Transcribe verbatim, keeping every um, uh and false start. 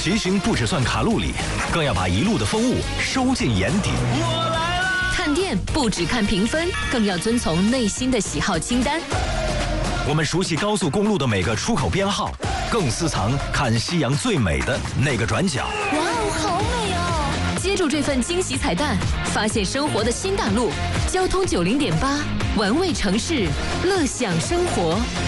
骑行不只算卡路里，更要把一路的风物收进眼底。 我来啦！ 看店不只看评分，更要遵从内心的喜好清单。 我们熟悉高速公路的每个出口编号，更私藏看夕阳最美的那个转角。 哇哦，好美哦！接住这份惊喜彩蛋，发现生活的新大陆。交通九零点八，玩味城市，乐享生活。